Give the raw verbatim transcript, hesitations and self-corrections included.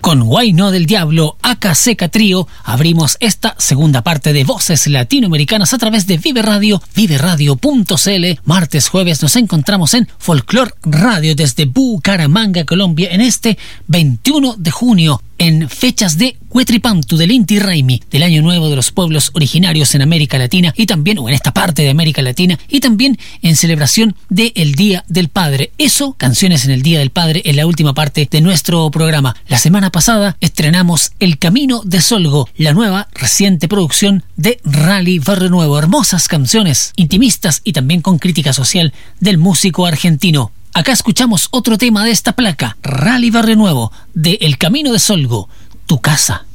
Con Guayno del Diablo, A K C Trío, abrimos esta segunda parte de Voces Latinoamericanas a través de Vive Radio, vive radio punto c l. Martes, jueves nos encontramos en Folklore Radio desde Bucaramanga, Colombia, en este veintiuno de junio, en fechas de Huetripantu, del Inti Raymi, del Año Nuevo de los pueblos originarios en América Latina y también, o en esta parte de América Latina, y también en celebración del Día del Padre. Eso, canciones en el Día del Padre, en la última parte de nuestro programa. La semana pasada estrenamos El Camino de Solgo, la nueva reciente producción de Rally Barrio Nuevo. Hermosas canciones, intimistas y también con crítica social del músico argentino. Acá escuchamos otro tema de esta placa, Rally Barrio Nuevo, de El Camino de Solgo, Tu Casa.